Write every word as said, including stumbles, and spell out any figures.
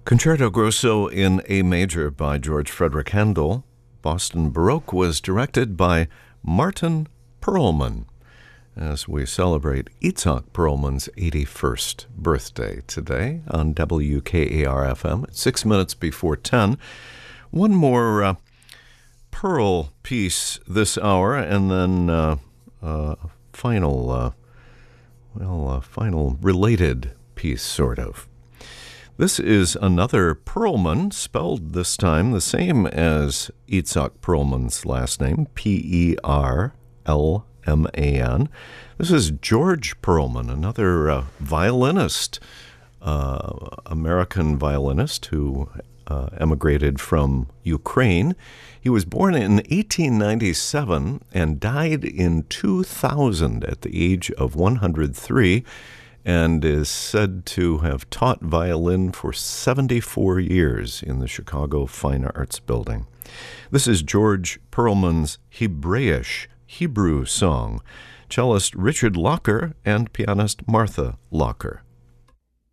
Concerto Grosso in A Major by George Frederick Handel. Boston Baroque was directed by Martin Perlman as we celebrate Itzhak Perlman's eighty-first birthday today on W K A R F M at six minutes before ten. One more uh, Pearl piece this hour, and then uh, uh, final, uh, well, uh, final related piece, sort of. This is another Perlman, spelled this time the same as Itzhak Perlman's last name, P E R L M A N. This is George Perlman, another uh, violinist, uh, American violinist who uh, emigrated from Ukraine. He was born in eighteen ninety-seven and died in two thousand at the age of one hundred three. And is said to have taught violin for seventy-four years in the Chicago Fine Arts Building. This is George Perlman's Hebraish, Hebrew song, cellist Richard Locker and pianist Martha Locker.